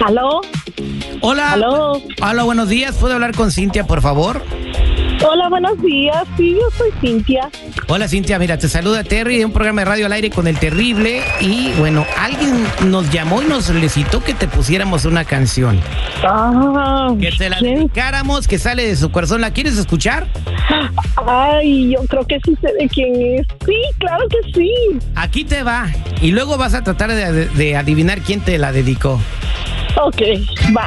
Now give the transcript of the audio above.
¿Aló? Hola. ¿Aló? Hola, buenos días. ¿Puedo hablar con Cintia, por favor? Hola, buenos días. Sí, yo soy Cintia. Hola, Cintia. Mira, te saluda Terry de un programa de radio al aire con El Terrible. Y bueno, alguien nos llamó y nos solicitó que te pusiéramos una canción. Ah, Que te la ¿quién? dedicáramos, que sale de su corazón. ¿La quieres escuchar? Ay, yo creo que sí sé de quién es. Sí, claro que sí. Aquí te va. Y luego vas a tratar de adivinar quién te la dedicó. Ok, va.